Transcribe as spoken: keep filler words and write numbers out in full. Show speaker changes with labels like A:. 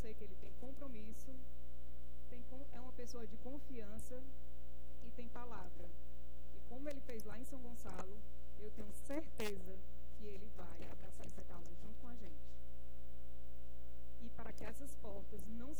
A: sei que ele tem compromisso, tem, é uma pessoa de confiança e tem palavra. E como ele fez lá em São Gonçalo, eu tenho certeza que ele vai abraçar essa causa junto com a gente. E para que essas portas não